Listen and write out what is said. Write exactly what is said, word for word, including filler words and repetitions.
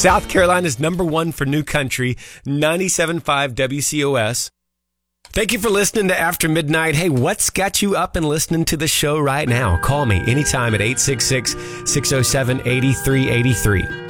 South Carolina's number one for new country, ninety-seven point five W C O S. Thank you for listening to After Midnight. Hey, what's got you up and listening to the show right now? Call me anytime at eight six six, six oh seven, eight three eight three.